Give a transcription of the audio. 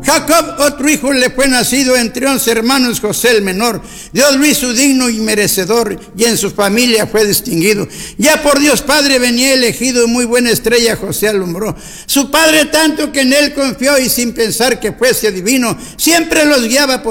Jacob, otro hijo, le fue nacido entre 11 hermanos, José el menor. Dios lo hizo digno y merecedor, y en su familia fue distinguido. Ya por Dios Padre venía elegido, y muy buena estrella José alumbró. Su padre tanto que en él confió, y sin pensar que fuese divino, siempre los guiaba por